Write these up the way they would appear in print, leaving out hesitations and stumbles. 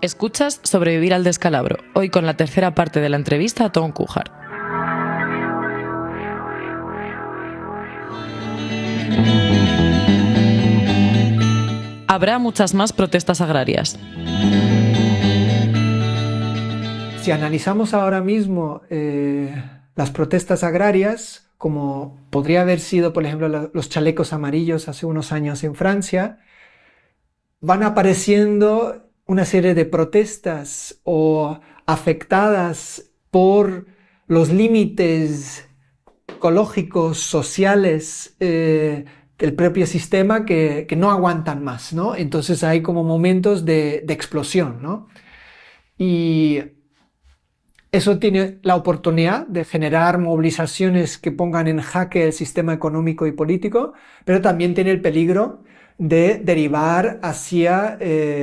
Escuchas Sobrevivir al descalabro, hoy con la tercera parte de la entrevista a Tom Cújar. Habrá muchas más protestas agrarias. Si analizamos ahora mismo las protestas agrarias, como podría haber sido, por ejemplo, los chalecos amarillos hace unos años en Francia, van apareciendo una serie de protestas o afectadas por los límites ecológicos, sociales del propio sistema que no aguantan más, ¿no? Entonces hay como momentos de explosión, ¿no? Y eso tiene la oportunidad de generar movilizaciones que pongan en jaque el sistema económico y político, pero también tiene el peligro de derivar hacia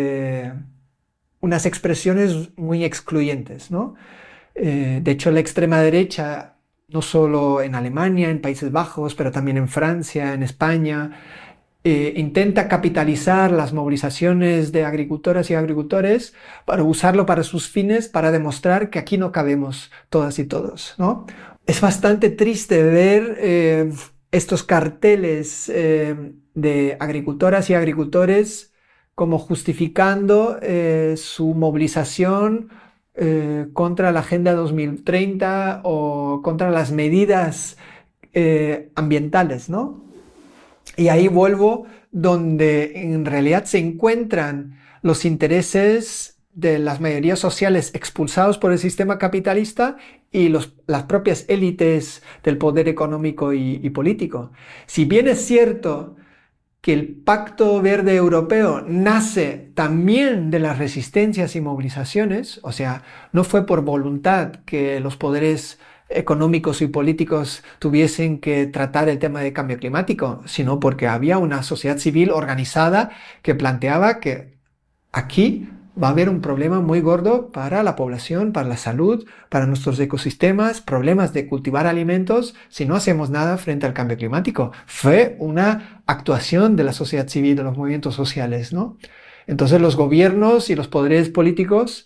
unas expresiones muy excluyentes, ¿no? De hecho, la extrema derecha, no solo en Alemania, en Países Bajos, pero también en Francia, en España, intenta capitalizar las movilizaciones de agricultoras y agricultores para usarlo para sus fines, para demostrar que aquí no cabemos todas y todos, ¿no? Es bastante triste ver estos carteles de agricultoras y agricultores como justificando su movilización contra la Agenda 2030 o contra las medidas ambientales, ¿no? Y ahí vuelvo donde en realidad se encuentran los intereses de las mayorías sociales expulsados por el sistema capitalista y las propias élites del poder económico y político. Si bien es cierto que el Pacto Verde Europeo nace también de las resistencias y movilizaciones, o sea, no fue por voluntad que los poderes económicos y políticos tuviesen que tratar el tema de cambio climático, sino porque había una sociedad civil organizada que planteaba que aquí va a haber un problema muy gordo para la población, para la salud, para nuestros ecosistemas, problemas de cultivar alimentos si no hacemos nada frente al cambio climático. Fue una actuación de la sociedad civil, de los movimientos sociales, ¿no? Entonces los gobiernos y los poderes políticos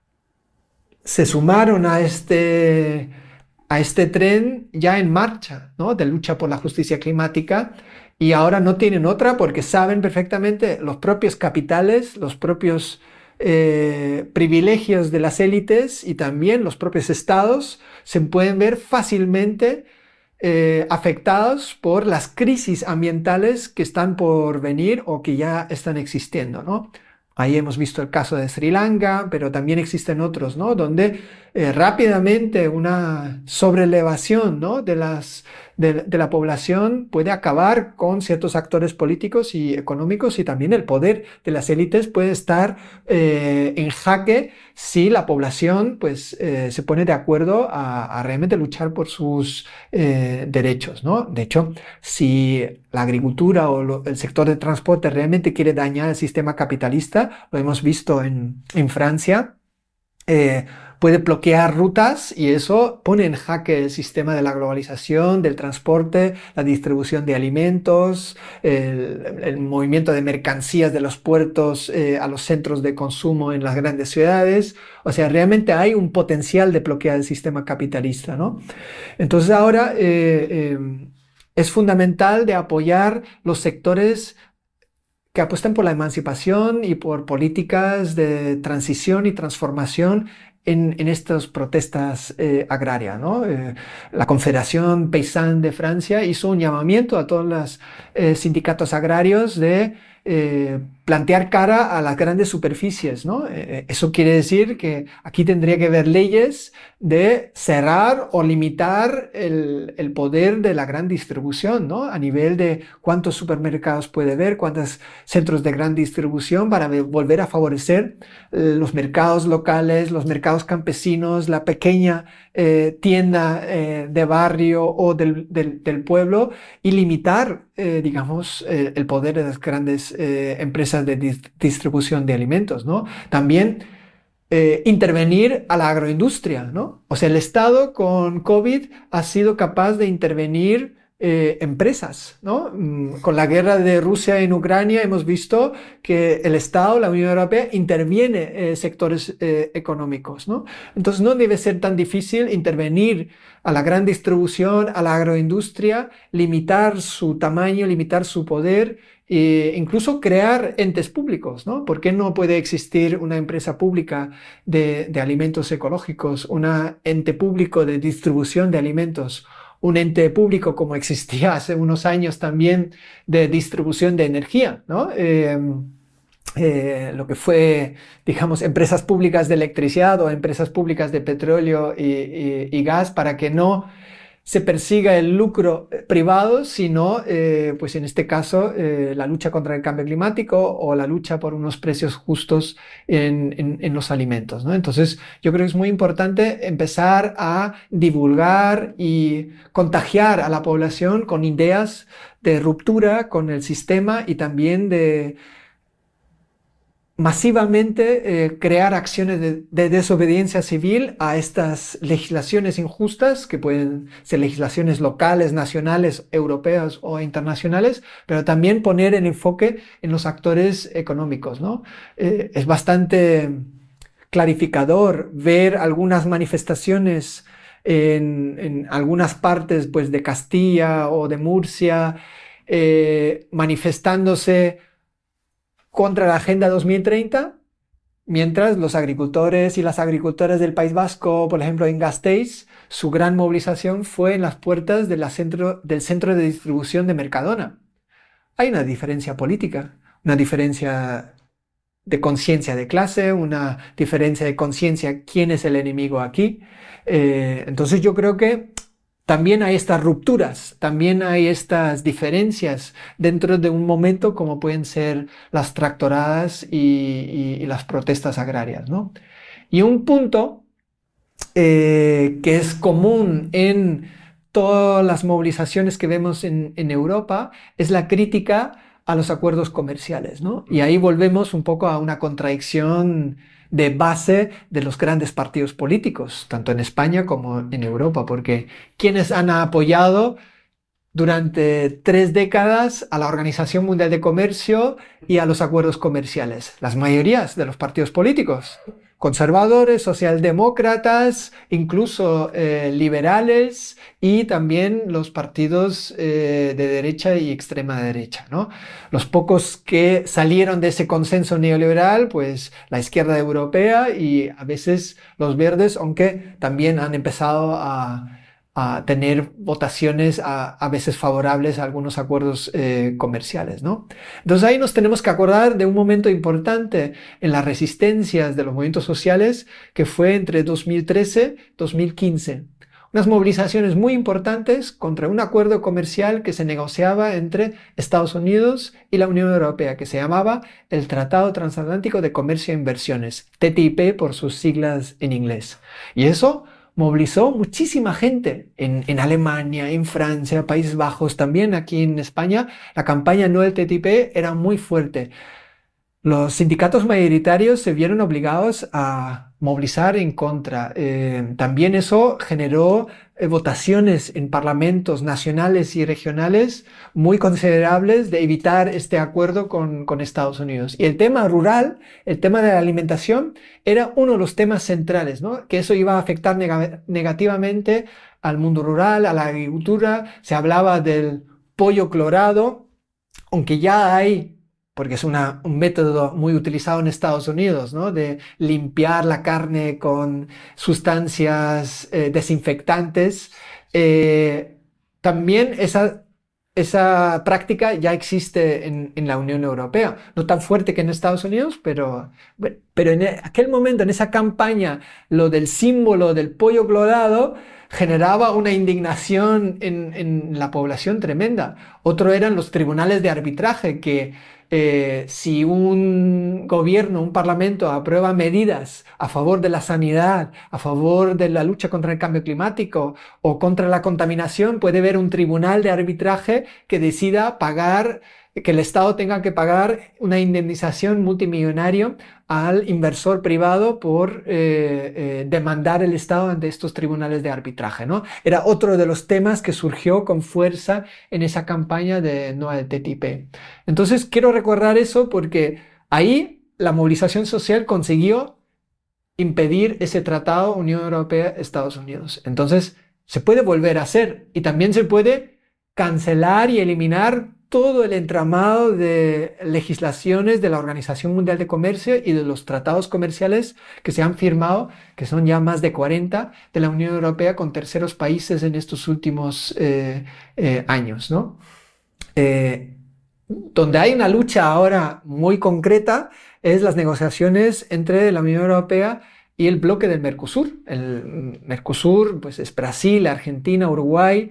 se sumaron a este tren ya en marcha, ¿no? De lucha por la justicia climática, y ahora no tienen otra porque saben perfectamente los propios capitales, los propios privilegios de las élites y también los propios estados se pueden ver fácilmente afectados por las crisis ambientales que están por venir o que ya están existiendo, ¿no? Ahí hemos visto el caso de Sri Lanka, pero también existen otros, ¿no? Donde rápidamente una sobrelevación, ¿no? de la población puede acabar con ciertos actores políticos y económicos, y también el poder de las élites puede estar en jaque si la población pues, se pone de acuerdo a realmente luchar por sus derechos, ¿no? De hecho, si la agricultura o el sector de transporte realmente quiere dañar el sistema capitalista, lo hemos visto en Francia, puede bloquear rutas y eso pone en jaque el sistema de la globalización, del transporte, la distribución de alimentos, el movimiento de mercancías de los puertos a los centros de consumo en las grandes ciudades. O sea, realmente hay un potencial de bloquear el sistema capitalista, ¿no? Entonces ahora es fundamental de apoyar los sectores que apuestan por la emancipación y por políticas de transición y transformación en estas protestas agrarias, ¿no? La Confederación Paysanne de Francia hizo un llamamiento a todos los sindicatos agrarios de plantear cara a las grandes superficies, ¿no? Eso quiere decir que aquí tendría que haber leyes de cerrar o limitar el poder de la gran distribución, ¿no? A nivel de cuántos supermercados puede haber, cuántos centros de gran distribución, para volver a favorecer los mercados locales, los mercados campesinos, la pequeña tienda de barrio o del pueblo, y limitar, digamos, el poder de las grandes empresas de distribución de alimentos, ¿no? También intervenir a la agroindustria, ¿no? O sea, el Estado con COVID ha sido capaz de intervenir empresas, ¿no? Con la guerra de Rusia en Ucrania hemos visto que el Estado, la Unión Europea, interviene en sectores económicos, ¿no? Entonces no debe ser tan difícil intervenir a la gran distribución, a la agroindustria, limitar su tamaño, limitar su poder, e incluso crear entes públicos, ¿no? ¿Por qué no puede existir una empresa pública de alimentos ecológicos, un ente público de distribución de alimentos, un ente público como existía hace unos años también de distribución de energía, ¿no? Lo que fue, digamos, empresas públicas de electricidad o empresas públicas de petróleo y gas, para que no se persiga el lucro privado, sino, pues en este caso, la lucha contra el cambio climático o la lucha por unos precios justos en los alimentos, ¿no? Entonces, yo creo que es muy importante empezar a divulgar y contagiar a la población con ideas de ruptura con el sistema y también de masivamente crear acciones de desobediencia civil a estas legislaciones injustas, que pueden ser legislaciones locales, nacionales, europeas o internacionales, pero también poner el enfoque en los actores económicos, ¿no? Es bastante clarificador ver algunas manifestaciones en algunas partes, pues, de Castilla o de Murcia, manifestándose contra la Agenda 2030, mientras los agricultores y las agricultoras del País Vasco, por ejemplo en Gasteiz, su gran movilización fue en las puertas del centro de distribución de Mercadona. Hay una diferencia política, una diferencia de conciencia de clase, una diferencia de conciencia quién es el enemigo aquí. Entonces yo creo que también hay estas rupturas, también hay estas diferencias dentro de un momento como pueden ser las tractoradas y las protestas agrarias, ¿no? Y un punto que es común en todas las movilizaciones que vemos en Europa es la crítica a los acuerdos comerciales, ¿no? Y ahí volvemos un poco a una contradicción de base de los grandes partidos políticos, tanto en España como en Europa, porque quienes han apoyado durante 3 décadas a la Organización Mundial de Comercio y a los acuerdos comerciales, las mayorías de los partidos políticos, conservadores, socialdemócratas, incluso liberales y también los partidos de derecha y extrema derecha, ¿no? Los pocos que salieron de ese consenso neoliberal, pues la izquierda europea y a veces los verdes, aunque también han empezado a tener votaciones a veces favorables a algunos acuerdos comerciales, ¿no? Entonces ahí nos tenemos que acordar de un momento importante en las resistencias de los movimientos sociales, que fue entre 2013 y 2015. Unas movilizaciones muy importantes contra un acuerdo comercial que se negociaba entre Estados Unidos y la Unión Europea, que se llamaba el Tratado Transatlántico de Comercio e Inversiones, TTIP por sus siglas en inglés. Y eso movilizó muchísima gente en Alemania, en Francia, Países Bajos, también aquí en España. La campaña no del TTIP era muy fuerte. Los sindicatos mayoritarios se vieron obligados a movilizar en contra. También eso generó votaciones en parlamentos nacionales y regionales muy considerables de evitar este acuerdo con Estados Unidos. Y el tema rural, el tema de la alimentación, era uno de los temas centrales, ¿no? Que eso iba a afectar negativamente al mundo rural, a la agricultura. Se hablaba del pollo clorado, aunque ya hay, porque es un método muy utilizado en Estados Unidos, ¿no? De limpiar la carne con sustancias desinfectantes. También esa práctica ya existe en la Unión Europea. No tan fuerte que en Estados Unidos, pero en aquel momento, en esa campaña, lo del símbolo del pollo clorado generaba una indignación en la población tremenda. Otro eran los tribunales de arbitraje que Si un gobierno, un parlamento aprueba medidas a favor de la sanidad, a favor de la lucha contra el cambio climático o contra la contaminación, puede haber un tribunal de arbitraje que decida pagar, que el Estado tenga que pagar una indemnización multimillonaria al inversor privado por demandar el Estado ante estos tribunales de arbitraje, ¿no? Era otro de los temas que surgió con fuerza en esa campaña de no al TTIP. Entonces quiero recordar eso porque ahí la movilización social consiguió impedir ese tratado Unión Europea-Estados Unidos. Entonces se puede volver a hacer y también se puede cancelar y eliminar todo el entramado de legislaciones de la Organización Mundial de Comercio y de los tratados comerciales que se han firmado, que son ya más de 40, de la Unión Europea con terceros países en estos últimos años, ¿no? Donde hay una lucha ahora muy concreta es las negociaciones entre la Unión Europea y el bloque del Mercosur. El Mercosur pues, es Brasil, Argentina, Uruguay,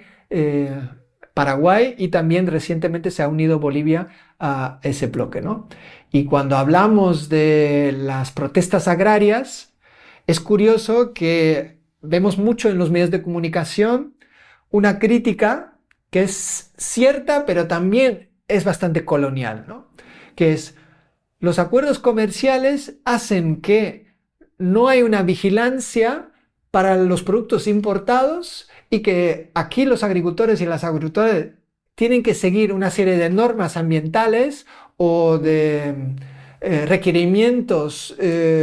Paraguay y también recientemente se ha unido Bolivia a ese bloque, ¿no? Y cuando hablamos de las protestas agrarias, es curioso que vemos mucho en los medios de comunicación una crítica que es cierta, pero también es bastante colonial, ¿no? Que es, los acuerdos comerciales hacen que no hay una vigilancia para los productos importados y que aquí los agricultores y las agricultoras tienen que seguir una serie de normas ambientales o de requerimientos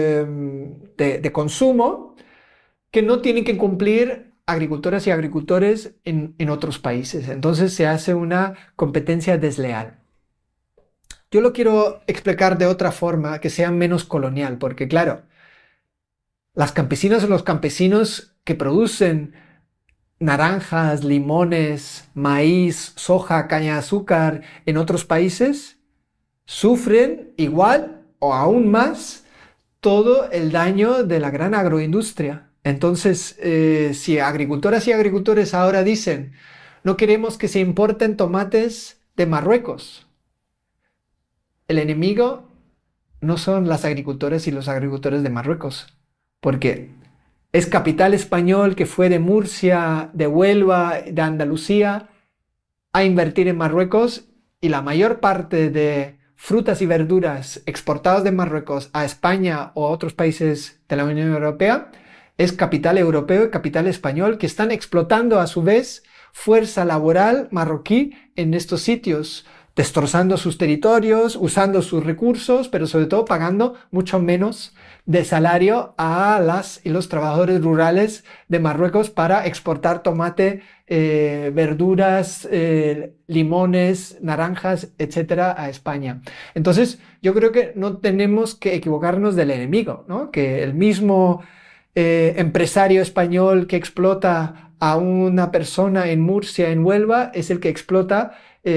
de consumo que no tienen que cumplir agricultoras y agricultores en otros países. Entonces se hace una competencia desleal. Yo lo quiero explicar de otra forma que sea menos colonial, porque claro, las campesinas o los campesinos que producen naranjas, limones, maíz, soja, caña de azúcar en otros países sufren igual o aún más todo el daño de la gran agroindustria. Entonces, si agricultoras y agricultores ahora dicen no queremos que se importen tomates de Marruecos, el enemigo no son las agricultoras y los agricultores de Marruecos, porque es capital español que fue de Murcia, de Huelva, de Andalucía, a invertir en Marruecos y la mayor parte de frutas y verduras exportadas de Marruecos a España o a otros países de la Unión Europea es capital europeo y capital español que están explotando a su vez fuerza laboral marroquí en estos sitios, destrozando sus territorios, usando sus recursos, pero sobre todo pagando mucho menos de salario a las y los trabajadores rurales de Marruecos para exportar tomate, verduras, limones, naranjas, etcétera, a España. Entonces, yo creo que no tenemos que equivocarnos del enemigo, ¿no? Que el mismo empresario español que explota a una persona en Murcia, en Huelva, es el que explota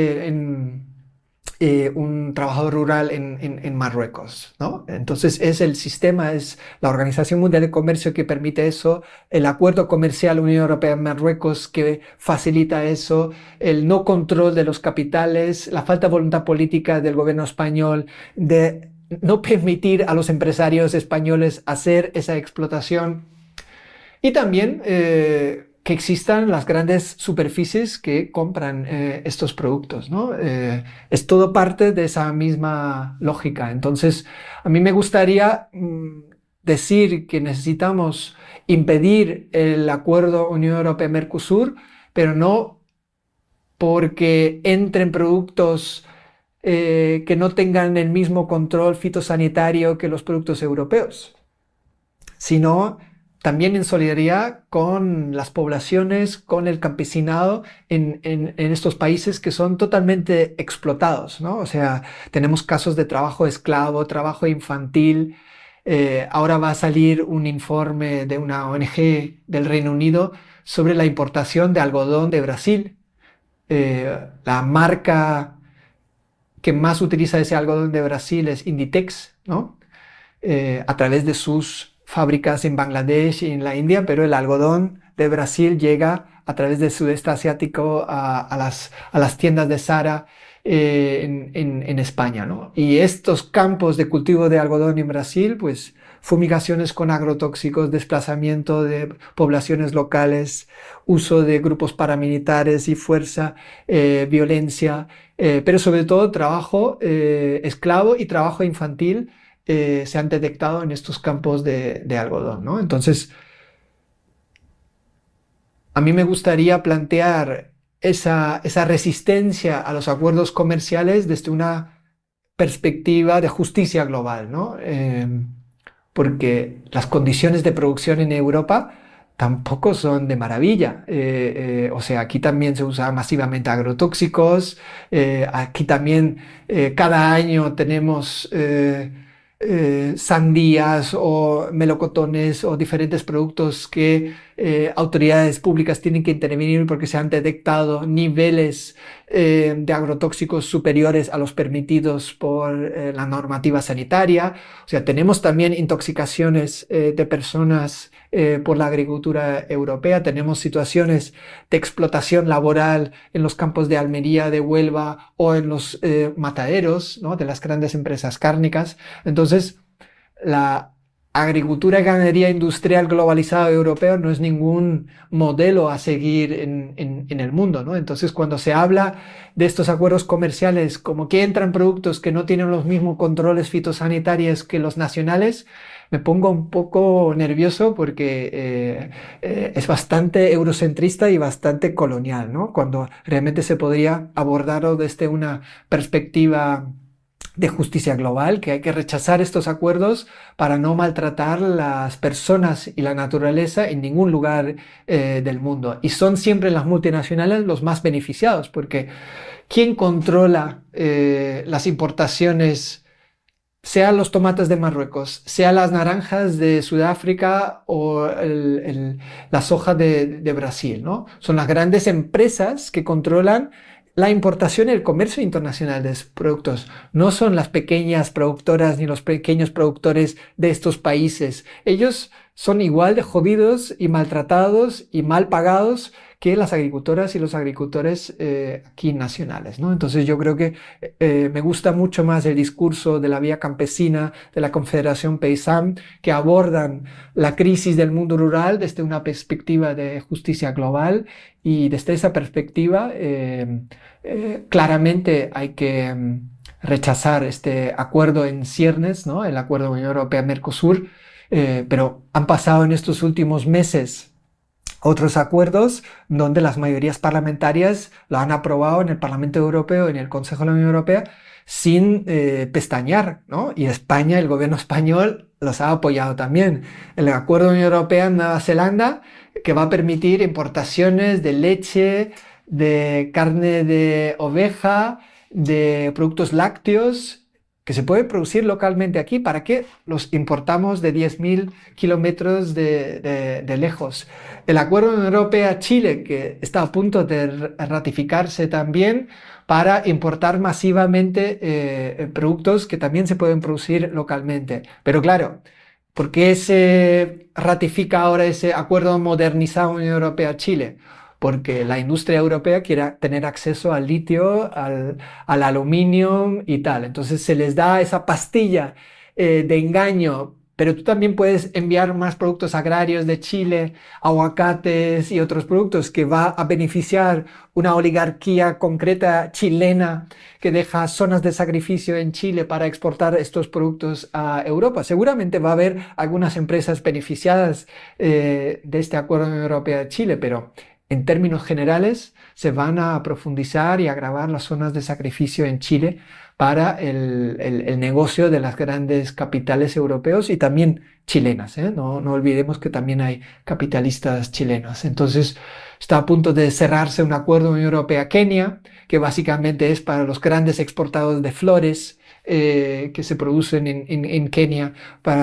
un trabajador rural en Marruecos, ¿no? Entonces es el sistema, es la Organización Mundial de Comercio que permite eso, el acuerdo comercial Unión Europea-Marruecos que facilita eso, el no control de los capitales, la falta de voluntad política del gobierno español de no permitir a los empresarios españoles hacer esa explotación y también que existan las grandes superficies que compran estos productos, ¿no? Es todo parte de esa misma lógica. Entonces, a mí me gustaría decir que necesitamos impedir el acuerdo Unión Europea-Mercosur, pero no porque entren productos que no tengan el mismo control fitosanitario que los productos europeos, sino también en solidaridad con las poblaciones, con el campesinado en estos países que son totalmente explotados, ¿no? O sea, tenemos casos de trabajo esclavo, trabajo infantil. Ahora va a salir un informe de una ONG del Reino Unido sobre la importación de algodón de Brasil. La marca que más utiliza ese algodón de Brasil es Inditex, ¿no? A través de sus fábricas en Bangladesh y en la India, pero el algodón de Brasil llega a través del sudeste asiático a las tiendas de Zara en España, ¿no? Y estos campos de cultivo de algodón en Brasil, pues fumigaciones con agrotóxicos, desplazamiento de poblaciones locales, uso de grupos paramilitares y fuerza, violencia, pero sobre todo trabajo esclavo y trabajo infantil se han detectado en estos campos de algodón, ¿no? Entonces, a mí me gustaría plantear esa resistencia a los acuerdos comerciales desde una perspectiva de justicia global, ¿no? Porque las condiciones de producción en Europa tampoco son de maravilla. O sea, aquí también se usan masivamente agrotóxicos, aquí también cada año tenemos sandías o melocotones o diferentes productos que autoridades públicas tienen que intervenir porque se han detectado niveles de agrotóxicos superiores a los permitidos por la normativa sanitaria. O sea, tenemos también intoxicaciones de personas por la agricultura europea, tenemos situaciones de explotación laboral en los campos de Almería, de Huelva o en los mataderos, ¿no?, de las grandes empresas cárnicas. Entonces, la agricultura y ganadería industrial globalizada europea no es ningún modelo a seguir en el mundo, ¿no? Entonces, cuando se habla de estos acuerdos comerciales, como que entran productos que no tienen los mismos controles fitosanitarios que los nacionales, me pongo un poco nervioso porque es bastante eurocentrista y bastante colonial, ¿no? Cuando realmente se podría abordarlo desde una perspectiva de justicia global, que hay que rechazar estos acuerdos para no maltratar las personas y la naturaleza en ningún lugar del mundo. Y son siempre las multinacionales los más beneficiados, porque ¿quién controla las importaciones? Sean los tomates de Marruecos, sean las naranjas de Sudáfrica o la soja de Brasil, ¿no? Son las grandes empresas que controlan la importación y el comercio internacional de estos productos. No son las pequeñas productoras ni los pequeños productores de estos países. Ellos son igual de jodidos y maltratados y mal pagados que las agricultoras y los agricultores aquí nacionales, ¿no? Entonces yo creo que me gusta mucho más el discurso de la Vía Campesina, de la Confederación Paysanne, que abordan la crisis del mundo rural desde una perspectiva de justicia global, y desde esa perspectiva claramente hay que rechazar este acuerdo en ciernes, ¿no?, el acuerdo Unión Europea-Mercosur, pero han pasado en estos últimos meses otros acuerdos donde las mayorías parlamentarias lo han aprobado en el Parlamento Europeo, en el Consejo de la Unión Europea, sin pestañear, ¿no? Y España, el gobierno español, los ha apoyado también. El acuerdo de la Unión Europea en Nueva Zelanda, que va a permitir importaciones de leche, de carne de oveja, de productos lácteos, que se pueden producir localmente aquí. ¿Para qué los importamos de 10.000 kilómetros de lejos? El acuerdo de la Unión Europea-Chile, que está a punto de ratificarse también, para importar masivamente productos que también se pueden producir localmente. Pero claro, ¿por qué se ratifica ahora ese acuerdo modernizado de la Unión Europea-Chile? Porque la industria europea quiere tener acceso al litio, al aluminio y tal. Entonces se les da esa pastilla de engaño, pero tú también puedes enviar más productos agrarios de Chile, aguacates y otros productos, que va a beneficiar una oligarquía concreta chilena que deja zonas de sacrificio en Chile para exportar estos productos a Europa. Seguramente va a haber algunas empresas beneficiadas de este acuerdo de la Unión Europea-Chile, pero en términos generales se van a profundizar y agravar las zonas de sacrificio en Chile para el negocio de las grandes capitales europeos y también chilenas, ¿eh? No olvidemos que también hay capitalistas chilenas. Entonces está a punto de cerrarse un acuerdo de la Unión Europea-Kenia, que básicamente es para los grandes exportadores de flores que se producen en Kenia,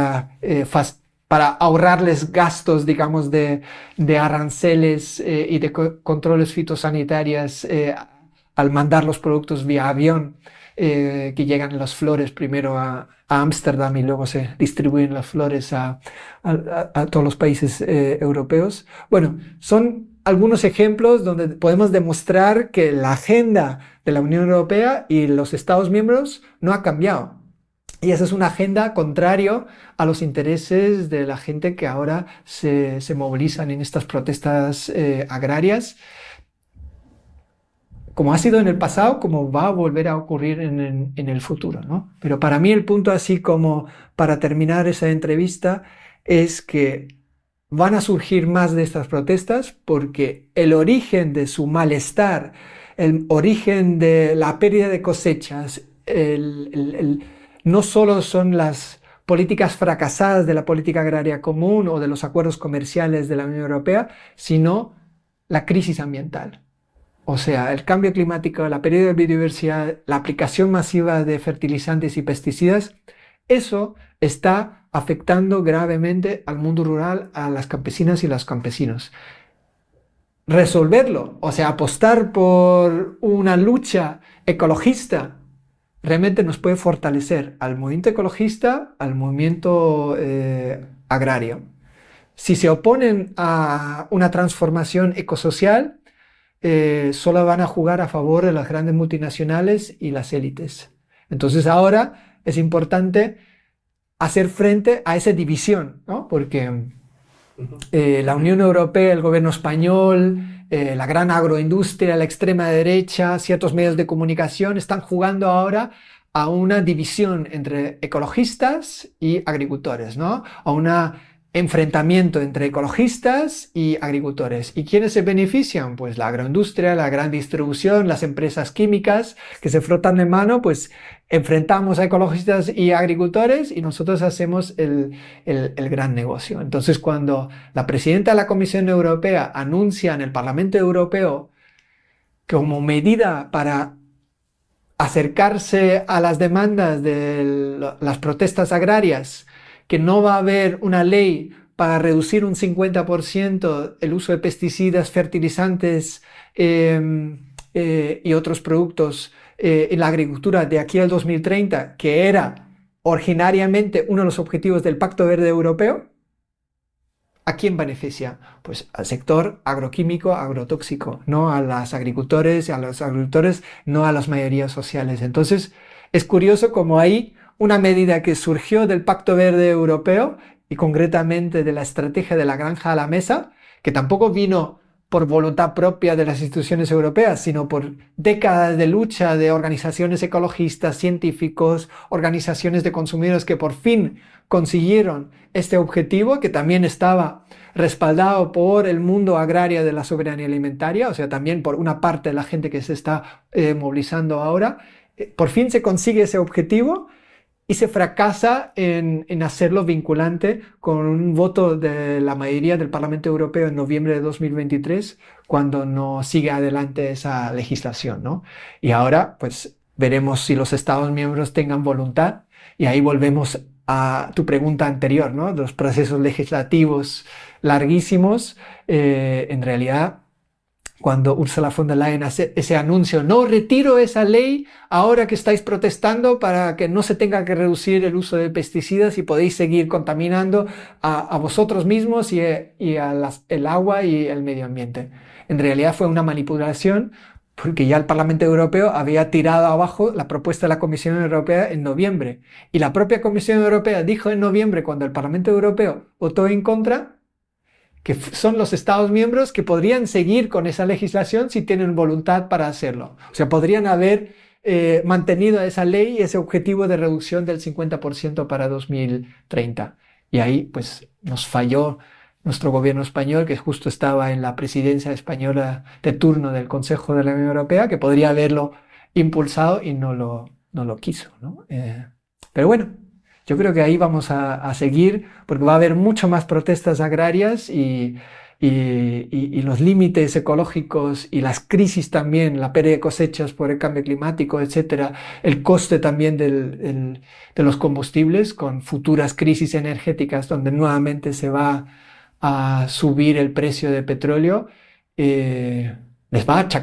para ahorrarles gastos, digamos, de aranceles y de controles fitosanitarios al mandar los productos vía avión, que llegan las flores primero a Ámsterdam y luego se distribuyen las flores a todos los países europeos. Bueno, son algunos ejemplos donde podemos demostrar que la agenda de la Unión Europea y los Estados miembros no ha cambiado. Y esa es una agenda contraria a los intereses de la gente que ahora se movilizan en estas protestas agrarias, como ha sido en el pasado, como va a volver a ocurrir en el futuro, ¿no? Pero para mí el punto, así como para terminar esa entrevista, es que van a surgir más de estas protestas porque el origen de su malestar, el origen de la pérdida de cosechas, no solo son las políticas fracasadas de la política agraria común o de los acuerdos comerciales de la Unión Europea, sino la crisis ambiental. O sea, el cambio climático, la pérdida de biodiversidad, la aplicación masiva de fertilizantes y pesticidas, eso está afectando gravemente al mundo rural, a las campesinas y los campesinos. Resolverlo, o sea, apostar por una lucha ecologista, realmente nos puede fortalecer al movimiento ecologista, al movimiento agrario. Si se oponen a una transformación ecosocial, solo van a jugar a favor de las grandes multinacionales y las élites. Entonces ahora es importante hacer frente a esa división, ¿no? Porque la Unión Europea, el gobierno español, la gran agroindustria, la extrema derecha, ciertos medios de comunicación están jugando ahora a una división entre ecologistas y agricultores, ¿no? A un enfrentamiento entre ecologistas y agricultores. ¿Y quiénes se benefician? Pues la agroindustria, la gran distribución, las empresas químicas que se frotan de mano, pues enfrentamos a ecologistas y agricultores y nosotros hacemos el gran negocio. Entonces, cuando la presidenta de la Comisión Europea anuncia en el Parlamento Europeo que como medida para acercarse a las demandas de las protestas agrarias, que no va a haber una ley para reducir un 50% el uso de pesticidas, fertilizantes y otros productos en la agricultura de aquí al 2030, que era originariamente uno de los objetivos del Pacto Verde Europeo, ¿a quién beneficia? Pues al sector agroquímico, agrotóxico, no a los agricultores, no a las mayorías sociales. Entonces, es curioso cómo hay una medida que surgió del Pacto Verde Europeo y concretamente de la estrategia de la granja a la mesa, que tampoco vino por voluntad propia de las instituciones europeas, sino por décadas de lucha de organizaciones ecologistas, científicos, organizaciones de consumidores que por fin consiguieron este objetivo, que también estaba respaldado por el mundo agrario de la soberanía alimentaria, o sea, también por una parte de la gente que se está movilizando ahora. Por fin se consigue ese objetivo y se fracasa en hacerlo vinculante con un voto de la mayoría del Parlamento Europeo en noviembre de 2023, cuando no sigue adelante esa legislación, ¿no? Y ahora, pues, veremos si los Estados miembros tengan voluntad, y ahí volvemos a tu pregunta anterior, ¿no? Los procesos legislativos larguísimos, en realidad, cuando Ursula von der Leyen hace ese anuncio, no retiro esa ley ahora que estáis protestando para que no se tenga que reducir el uso de pesticidas y podéis seguir contaminando a vosotros mismos y el agua y el medio ambiente. En realidad fue una manipulación porque ya el Parlamento Europeo había tirado abajo la propuesta de la Comisión Europea en noviembre. Y la propia Comisión Europea dijo en noviembre, cuando el Parlamento Europeo votó en contra, que son los Estados miembros que podrían seguir con esa legislación si tienen voluntad para hacerlo. O sea, podrían haber mantenido esa ley y ese objetivo de reducción del 50% para 2030. Y ahí, pues, nos falló nuestro gobierno español, que justo estaba en la presidencia española de turno del Consejo de la Unión Europea, que podría haberlo impulsado y no lo quiso, ¿no? Pero bueno, yo creo que ahí vamos a seguir, porque va a haber mucho más protestas agrarias y los límites ecológicos y las crisis también, la pérdida de cosechas por el cambio climático, etcétera, el coste también de los combustibles con futuras crisis energéticas donde nuevamente se va a subir el precio de petróleo, les va a achacar